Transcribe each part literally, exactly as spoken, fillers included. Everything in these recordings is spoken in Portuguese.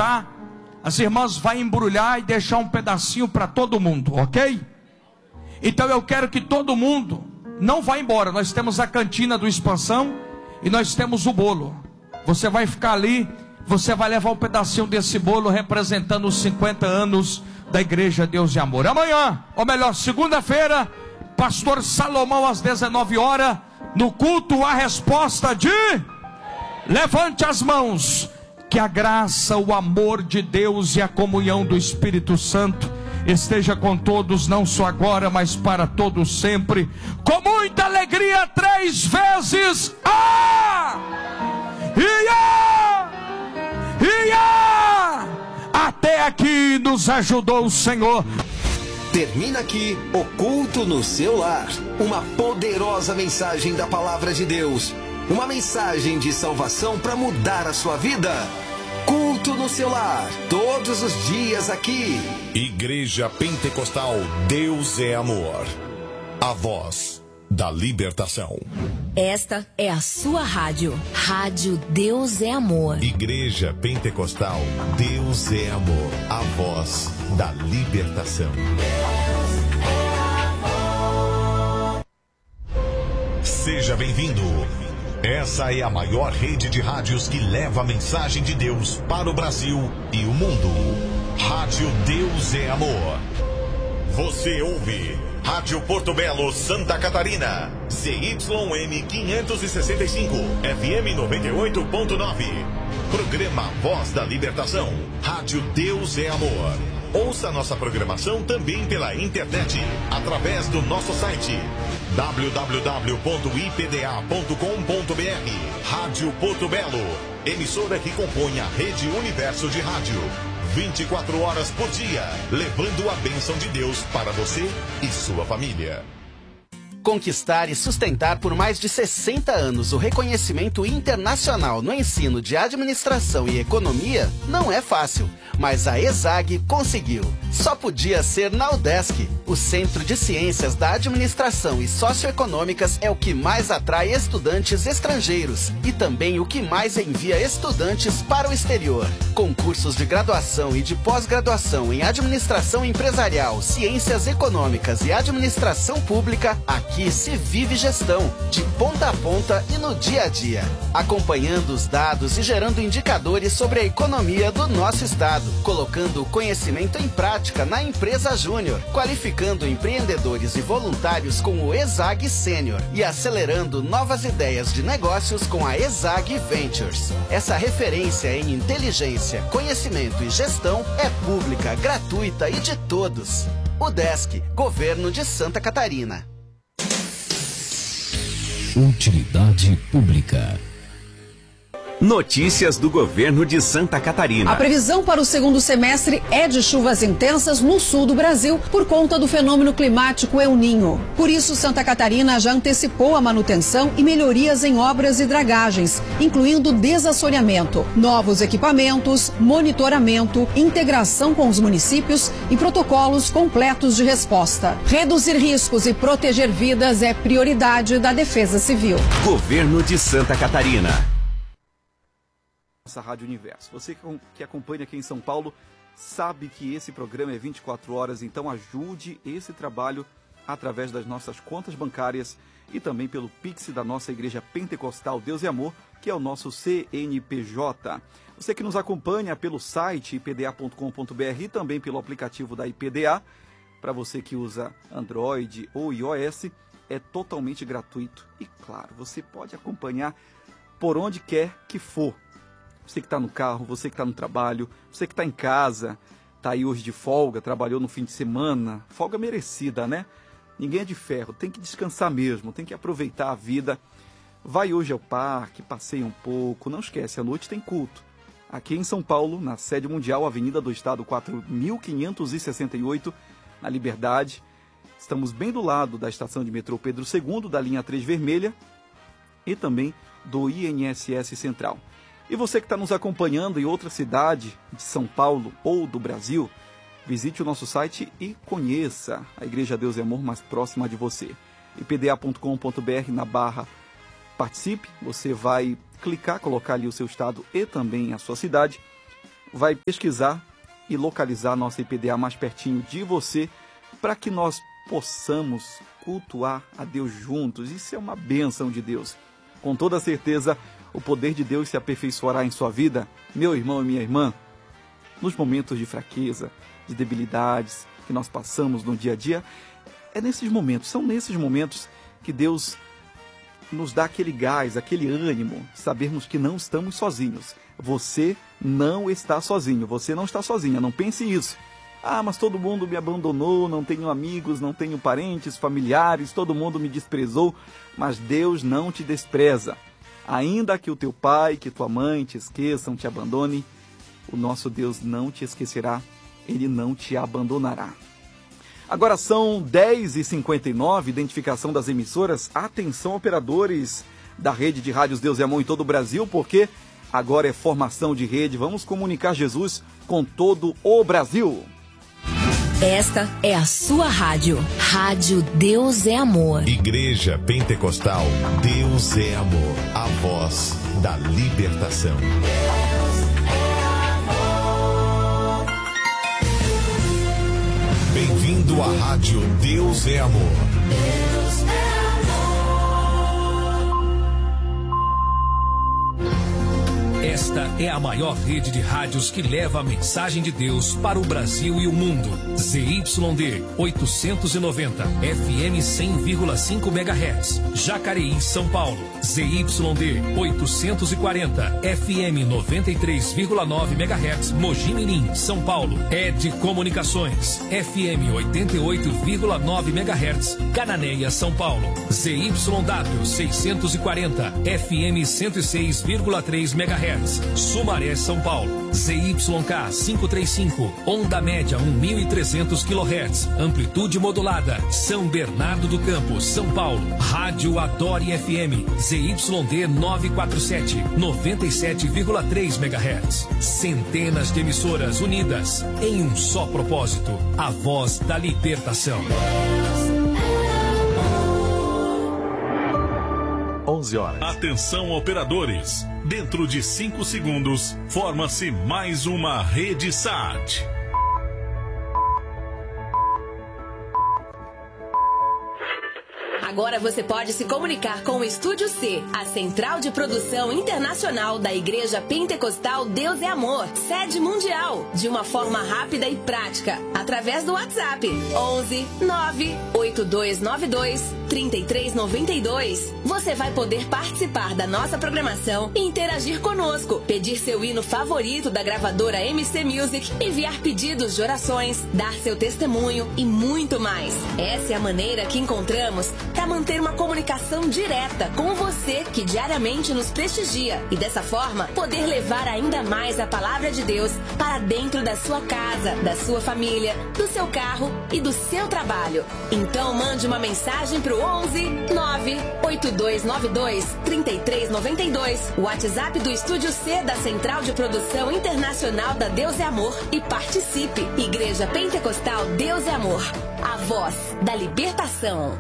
tá? As irmãs vão embrulhar e deixar um pedacinho para todo mundo, ok? Então eu quero que todo mundo não vá embora. Nós temos a cantina do Expansão e nós temos o bolo. Você vai ficar ali, você vai levar um pedacinho desse bolo representando os cinquenta anos da Igreja Deus e Amor. Amanhã, ou melhor, segunda-feira, pastor Salomão às dezenove horas, no culto a resposta de... Levante as mãos. Que a graça, o amor de Deus e a comunhão do Espírito Santo esteja com todos, não só agora, mas para todos sempre. Com muita alegria, três vezes. Ah! Ia! Ia! Até aqui nos ajudou o Senhor. Termina aqui o culto no seu lar. Uma poderosa mensagem da palavra de Deus. Uma mensagem de salvação para mudar a sua vida. Culto no seu lar, todos os dias aqui. Igreja Pentecostal Deus é Amor. A voz da libertação. Esta é a sua rádio. Rádio Deus é Amor. Igreja Pentecostal Deus é Amor. A voz da libertação. Deus é amor. Seja bem-vindo. Essa é a maior rede de rádios que leva a mensagem de Deus para o Brasil e o mundo. Rádio Deus é Amor. Você ouve Rádio Porto Belo, Santa Catarina. Z Y M quinhentos e sessenta e cinco, F M noventa e oito ponto nove. Programa Voz da Libertação. Rádio Deus é Amor. Ouça nossa programação também pela internet, através do nosso site w w w ponto i p d a ponto com ponto b r. Rádio Porto Belo, emissora que compõe a Rede Universo de Rádio. vinte e quatro horas por dia, levando a bênção de Deus para você e sua família. Conquistar e sustentar por mais de sessenta anos o reconhecimento internacional no ensino de administração e economia não é fácil, mas a ESAG conseguiu. Só podia ser na UDESC. O Centro de Ciências da Administração e Socioeconômicas é o que mais atrai estudantes estrangeiros e também o que mais envia estudantes para o exterior. Com cursos de graduação e de pós-graduação em Administração Empresarial, Ciências Econômicas e Administração Pública, aqui se vive gestão, de ponta a ponta e no dia a dia, acompanhando os dados e gerando indicadores sobre a economia do nosso estado, colocando o conhecimento em prática na empresa Júnior, qualificando empreendedores e voluntários com o ESAG Sênior e acelerando novas ideias de negócios com a ESAG Ventures. Essa referência em inteligência, conhecimento e gestão é pública, gratuita e de todos. UDESC, Governo de Santa Catarina. Utilidade pública. Notícias do governo de Santa Catarina. A previsão para o segundo semestre é de chuvas intensas no sul do Brasil por conta do fenômeno climático El Niño. Por isso, Santa Catarina já antecipou a manutenção e melhorias em obras e dragagens, incluindo desassoreamento, novos equipamentos, monitoramento, integração com os municípios e protocolos completos de resposta. Reduzir riscos e proteger vidas é prioridade da Defesa Civil. Governo de Santa Catarina. Nossa Rádio Universo. Você que acompanha aqui em São Paulo sabe que esse programa é vinte e quatro horas, então ajude esse trabalho através das nossas contas bancárias e também pelo Pix da nossa Igreja Pentecostal Deus e Amor, que é o nosso C N P J. Você que nos acompanha pelo site i p d a ponto com ponto b r e também pelo aplicativo da I P D A, para você que usa Android ou iOS, é totalmente gratuito. E claro, você pode acompanhar por onde quer que for. Você que está no carro, você que está no trabalho, você que está em casa, está aí hoje de folga, trabalhou no fim de semana, folga merecida, né? Ninguém é de ferro, tem que descansar mesmo, tem que aproveitar a vida. Vai hoje ao parque, passeia um pouco, não esquece, à noite tem culto. Aqui em São Paulo, na sede mundial, Avenida do Estado quatro mil quinhentos e sessenta e oito, na Liberdade. Estamos bem do lado da estação de metrô Pedro segundo, da linha três vermelha e também do I N S S Central. E você que está nos acompanhando em outra cidade de São Paulo ou do Brasil, visite o nosso site e conheça a Igreja Deus e Amor mais próxima de você. i p d a ponto com ponto b r na barra Participe, você vai clicar, colocar ali o seu estado e também a sua cidade. vai pesquisar e localizar a nossa I P D A mais pertinho de você, para que nós possamos cultuar a Deus juntos. Isso é uma bênção de Deus. Com toda certeza, o poder de Deus se aperfeiçoará em sua vida, meu irmão e minha irmã, nos momentos de fraqueza, de debilidades que nós passamos no dia a dia. É nesses momentos, são nesses momentos que Deus nos dá aquele gás, aquele ânimo, sabermos que não estamos sozinhos. Você não está sozinho, você não está sozinha, não pense isso. Ah, mas todo mundo me abandonou, não tenho amigos, não tenho parentes, familiares, todo mundo me desprezou. Mas Deus não te despreza. Ainda que o teu pai, que tua mãe te esqueçam, te abandone, o nosso Deus não te esquecerá, Ele não te abandonará. Agora são dez e cinquenta e nove, identificação das emissoras. Atenção, operadores da rede de rádios Deus é Amor em todo o Brasil, porque agora é formação de rede. Vamos comunicar Jesus com todo o Brasil. Esta é a sua rádio. Rádio Deus é Amor. Igreja Pentecostal Deus é Amor. A voz da libertação. Bem-vindo à Rádio Deus é Amor. Deus é amor. Esta é a maior rede de rádios que leva a mensagem de Deus para o Brasil e o mundo. Z Y D oitocentos e noventa, F M cem vírgula cinco megahertz, Jacareí, São Paulo. Z Y D oitocentos e quarenta, F M noventa e três vírgula nove megahertz, Mogi Mirim, São Paulo. Ed Comunicações, F M oitenta e oito vírgula nove megahertz, Cananéia, São Paulo. Z Y W seiscentos e quarenta, F M cento e seis vírgula três megahertz, Sumaré, São Paulo. Z Y K quinhentos e trinta e cinco, onda média mil e trezentos quilohertz, amplitude modulada, São Bernardo do Campo, São Paulo. Rádio Adore F M, Z Y D novecentos e quarenta e sete, noventa e sete vírgula três megahertz. Centenas de emissoras unidas em um só propósito, a voz da libertação. onze horas. Atenção, operadores. Dentro de cinco segundos, forma-se mais uma rede S A T. Agora você pode se comunicar com o Estúdio C, a central de produção internacional da Igreja Pentecostal Deus é Amor, sede mundial, de uma forma rápida e prática, através do WhatsApp onze nove oito dois nove dois três três nove dois. Você vai poder participar da nossa programação e interagir conosco, pedir seu hino favorito da gravadora M C Music, enviar pedidos de orações, dar seu testemunho e muito mais. Essa é a maneira que encontramos para manter uma comunicação direta com você que diariamente nos prestigia e dessa forma poder levar ainda mais a palavra de Deus para dentro da sua casa, da sua família, do seu carro e do seu trabalho. Então mande uma mensagem para o onze nove oito dois nove dois três três nove dois, o WhatsApp do Estúdio C da Central de Produção Internacional da Deus é Amor, e participe. Igreja Pentecostal Deus é Amor, a voz da libertação.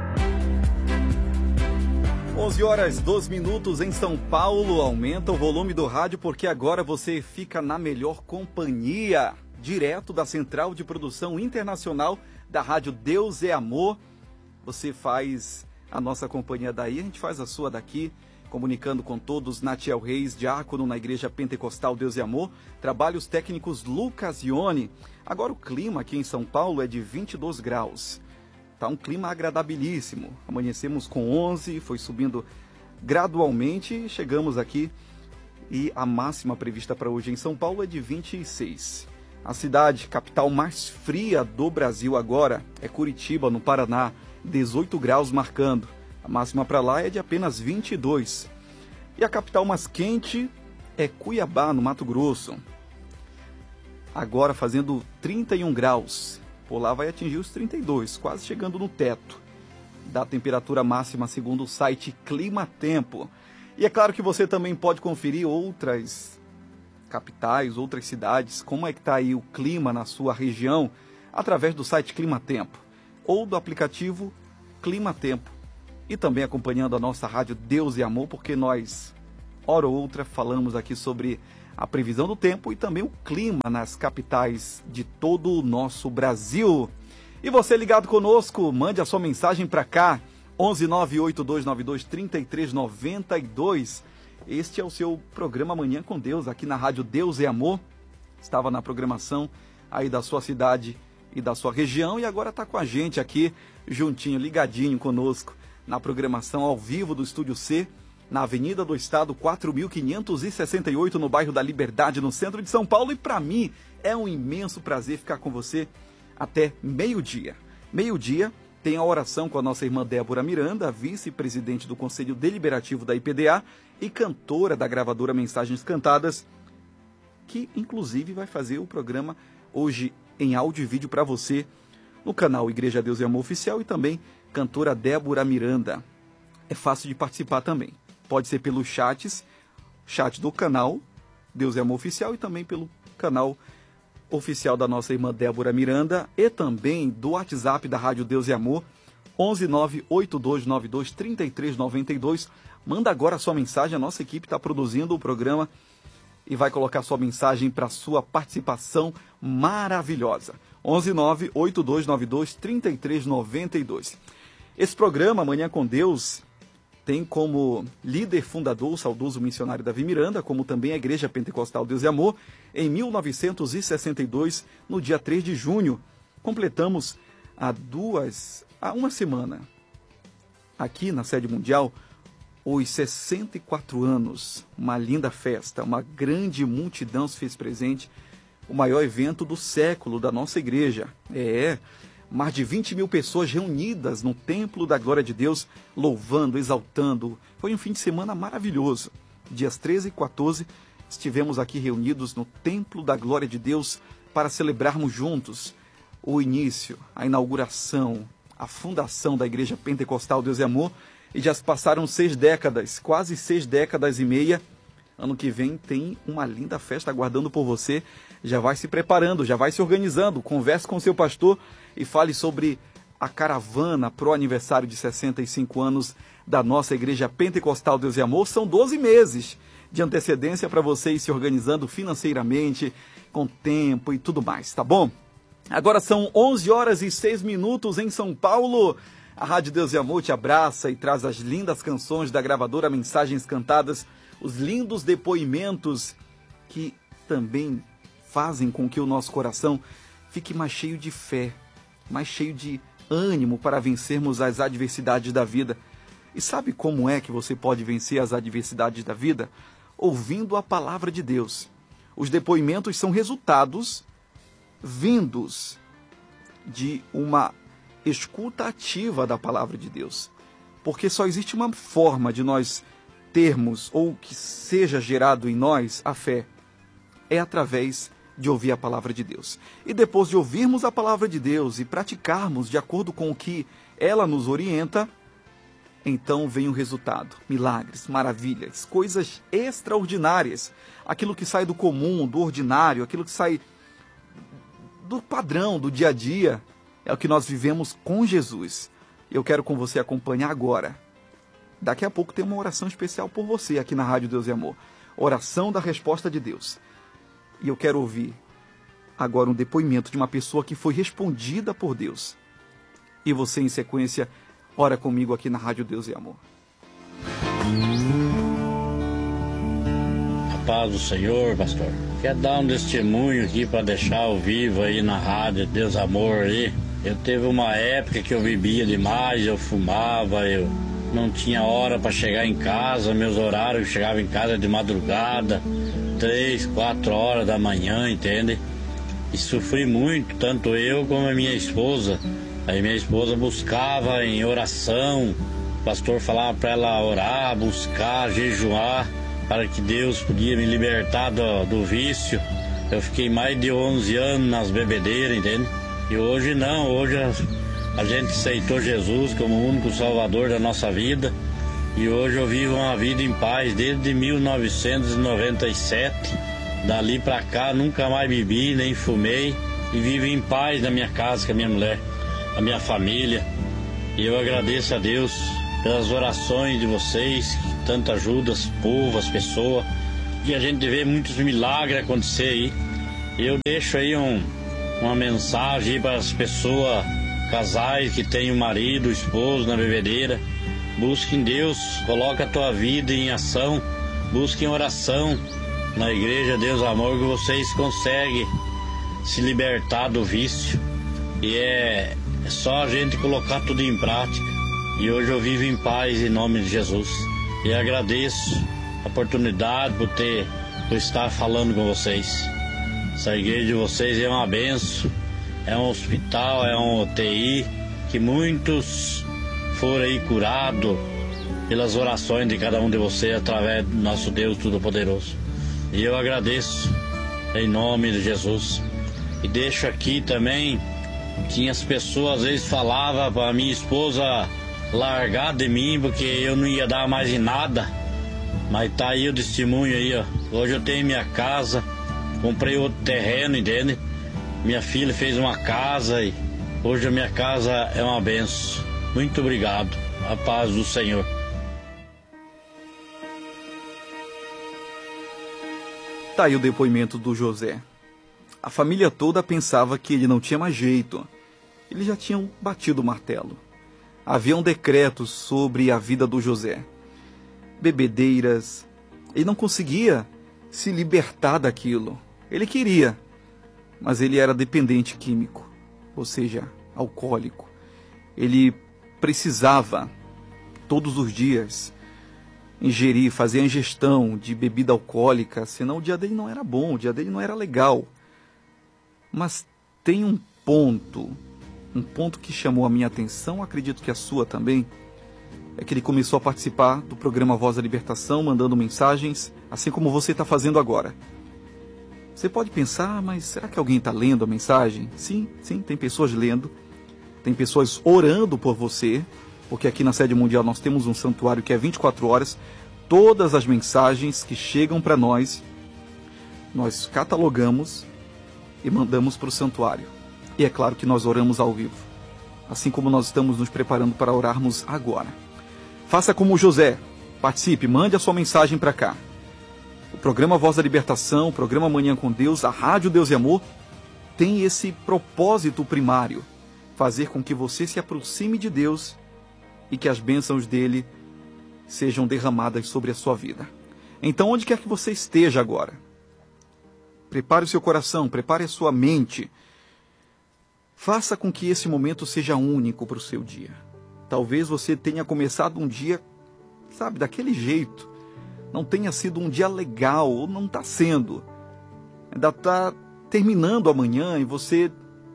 onze horas, doze minutos em São Paulo. Aumenta o volume do rádio porque agora você fica na melhor companhia, direto da Central de Produção Internacional da Rádio Deus é Amor. Você faz a nossa companhia daí, a gente faz a sua daqui, comunicando com todos. Natiel Reis, diácono na Igreja Pentecostal Deus é Amor. Trabalhos técnicos Lucas Ione. Agora o clima aqui em São Paulo é de vinte e dois graus. Tá um clima agradabilíssimo. Amanhecemos com onze, foi subindo gradualmente, chegamos aqui e a máxima prevista para hoje em São Paulo é de vinte e seis. A cidade, capital mais fria do Brasil agora, é Curitiba, no Paraná, dezoito graus marcando. A máxima para lá é de apenas vinte e dois. E a capital mais quente é Cuiabá, no Mato Grosso. Agora fazendo trinta e um graus. Por lá vai atingir os trinta e dois, quase chegando no teto da temperatura máxima segundo o site Clima Tempo. E é claro que você também pode conferir outras capitais, outras cidades, como é que está aí o clima na sua região, através do site Clima Tempo ou do aplicativo Clima Tempo. E também acompanhando a nossa rádio Deus e Amor, porque nós, hora ou outra, falamos aqui sobre a previsão do tempo e também o clima nas capitais de todo o nosso Brasil. E você ligado conosco, mande a sua mensagem para cá, onze nove oito dois nove dois três três nove dois. Este é o seu programa Manhã com Deus, aqui na Rádio Deus é Amor. Estava na programação aí da sua cidade e da sua região e agora está com a gente aqui, juntinho, ligadinho conosco, na programação ao vivo do Estúdio C, na Avenida do Estado, quatro mil quinhentos e sessenta e oito, no bairro da Liberdade, no centro de São Paulo. E para mim é um imenso prazer ficar com você até meio-dia. Meio-dia tem a oração com a nossa irmã Débora Miranda, vice-presidente do Conselho Deliberativo da I P D A e cantora da gravadora Mensagens Cantadas, que inclusive vai fazer o programa hoje em áudio e vídeo para você no canal Igreja Deus e Amor Oficial e também cantora Débora Miranda. É fácil de participar também. Pode ser pelos chats, chat do canal Deus e Amor Oficial e também pelo canal oficial da nossa irmã Débora Miranda e também do WhatsApp da Rádio Deus e Amor, onze nove oito dois nove dois três três nove dois. Manda agora a sua mensagem, a nossa equipe está produzindo o programa e vai colocar sua mensagem para sua participação maravilhosa. onze nove oito dois nove dois três três nove dois. Esse programa, Manhã com Deus, tem como líder fundador o saudoso missionário Davi Miranda, como também a Igreja Pentecostal Deus e Amor. Em mil novecentos e sessenta e dois, no dia três de junho, completamos há duas, há uma semana, aqui na sede mundial, os sessenta e quatro anos. Uma linda festa, uma grande multidão se fez presente, o maior evento do século da nossa igreja. É, mais de vinte mil pessoas reunidas no Templo da Glória de Deus, louvando, exaltando. Foi um fim de semana maravilhoso. Dias treze e quatorze, estivemos aqui reunidos no Templo da Glória de Deus para celebrarmos juntos o início, a inauguração, a fundação da Igreja Pentecostal Deus e Amor. E já se passaram seis décadas, quase seis décadas e meia. Ano que vem tem uma linda festa aguardando por você. Já vai se preparando, já vai se organizando. Converse com seu pastor e fale sobre a caravana pro aniversário de sessenta e cinco anos da nossa Igreja Pentecostal Deus e Amor. São doze meses de antecedência para você ir se organizando financeiramente, com tempo e tudo mais, tá bom? Agora são onze horas e seis minutos em São Paulo. A Rádio Deus e Amor te abraça e traz as lindas canções da gravadora Mensagens Cantadas, os lindos depoimentos que também fazem com que o nosso coração fique mais cheio de fé, mais cheio de ânimo para vencermos as adversidades da vida. E sabe como é que você pode vencer as adversidades da vida? Ouvindo a palavra de Deus. Os depoimentos são resultados vindos de uma escuta ativa da palavra de Deus. Porque só existe uma forma de nós termos, ou que seja gerado em nós, a fé. É através de ouvir a palavra de Deus. E depois de ouvirmos a palavra de Deus e praticarmos de acordo com o que ela nos orienta, então vem o resultado. Milagres, maravilhas, coisas extraordinárias. Aquilo que sai do comum, do ordinário, aquilo que sai do padrão, do dia a dia, é o que nós vivemos com Jesus. Eu quero com você acompanhar agora. Daqui a pouco tem uma oração especial por você aqui na Rádio Deus e Amor. Oração da resposta de Deus. E eu quero ouvir agora um depoimento de uma pessoa que foi respondida por Deus. E você, em sequência, ora comigo aqui na Rádio Deus e Amor. A paz do Senhor, pastor. Quer dar um testemunho aqui para deixar ao vivo aí na Rádio Deus Amor aí. Eu teve uma época que eu bebia demais, eu fumava, eu não tinha hora para chegar em casa, meus horários, eu chegava em casa de madrugada, três, quatro horas da manhã, entende? E sofri muito, tanto eu como a minha esposa. Aí minha esposa buscava em oração, o pastor falava para ela orar, buscar, jejuar, para que Deus podia me libertar do, do vício. Eu fiquei mais de onze anos nas bebedeiras, entende? E hoje não, hoje a, a gente aceitou Jesus como o único salvador da nossa vida. E hoje eu vivo uma vida em paz desde mil novecentos e noventa e sete. Dali pra cá nunca mais bebi, nem fumei. E vivo em paz na minha casa com a minha mulher, a minha família. E eu agradeço a Deus pelas orações de vocês, que tanto ajudam o povo, as pessoas. e a gente vê muitos milagres acontecer aí. Eu deixo aí um, uma mensagem para as pessoas, casais que têm o marido, o esposo na bebedeira. Busquem Deus, coloque a tua vida em ação, busquem oração na igreja Deus Amor, que vocês conseguem se libertar do vício. E é só a gente colocar tudo em prática. E hoje eu vivo em paz em nome de Jesus. E agradeço a oportunidade por ter por estar falando com vocês. Essa igreja de vocês é uma benção, é um hospital, é um U T I, que muitos foram aí curados pelas orações de cada um de vocês através do nosso Deus Todo-Poderoso. E eu agradeço em nome de Jesus. E deixo aqui também que as pessoas às vezes falavam para minha esposa largar de mim porque eu não ia dar mais em nada. Mas tá aí o testemunho aí, ó. Hoje eu tenho minha casa, comprei outro terreno, entende? Minha filha fez uma casa e hoje a minha casa é uma benção. Muito obrigado. A paz do Senhor. Tá aí o depoimento do José. A família toda pensava que ele não tinha mais jeito. Eles já tinham batido o martelo. Havia um decreto sobre a vida do José. Bebedeiras. Ele não conseguia se libertar daquilo. Ele queria, mas ele era dependente químico, ou seja, alcoólico. Ele precisava, todos os dias, ingerir, fazer a ingestão de bebida alcoólica, senão o dia dele não era bom, o dia dele não era legal. Mas tem um ponto, um ponto que chamou a minha atenção, acredito que a sua também, é que ele começou a participar do programa Voz da Libertação, mandando mensagens, assim como você está fazendo agora. Você pode pensar, ah, mas será que alguém está lendo a mensagem? Sim, sim, tem pessoas lendo, tem pessoas orando por você, porque aqui na Sede Mundial nós temos um santuário que é vinte e quatro horas, todas as mensagens que chegam para nós, nós catalogamos e mandamos para o santuário. E é claro que nós oramos ao vivo, assim como nós estamos nos preparando para orarmos agora. Faça como José, participe, mande a sua mensagem para cá. O programa Voz da Libertação, o programa Manhã com Deus, a Rádio Deus e Amor, tem esse propósito primário, fazer com que você se aproxime de Deus e que as bênçãos dele sejam derramadas sobre a sua vida. Então, onde quer que você esteja agora, prepare o seu coração, prepare a sua mente, faça com que esse momento seja único para o seu dia. Talvez você tenha começado um dia, sabe, daquele jeito, não tenha sido um dia legal, ou não está sendo, ainda está terminando amanhã e você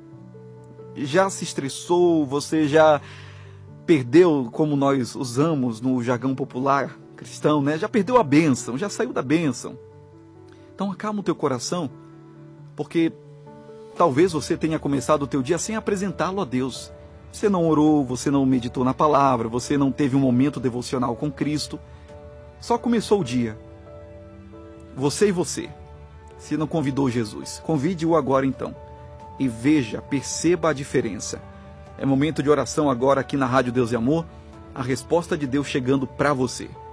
já se estressou, você já perdeu, como nós usamos no jargão popular cristão, né? Já perdeu a bênção, já saiu da bênção. Então acalma o teu coração, porque talvez você tenha começado o teu dia sem apresentá-lo a Deus. Você não orou, você não meditou na palavra, você não teve um momento devocional com Cristo. Só começou o dia. Você e você, se não convidou Jesus, convide-o agora então. E veja, perceba a diferença. É momento de oração agora aqui na Rádio Deus e Amor, a resposta de Deus chegando para você.